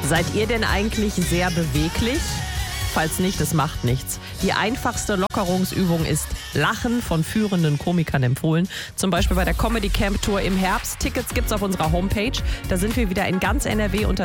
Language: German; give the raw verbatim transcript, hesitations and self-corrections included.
Seid ihr denn eigentlich sehr beweglich? Falls nicht, das macht nichts. Die einfachste Lockerungsübung ist Lachen, von führenden Komikern empfohlen. Zum Beispiel bei der Comedy Camp Tour im Herbst. Tickets gibt's auf unserer Homepage. Da sind wir wieder in ganz N R W unter